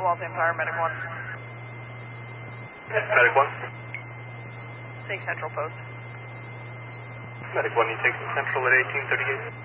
Walls Empire, Medic 1. Medic 1. Take Central Post. Medic 1, you take Central at 1838.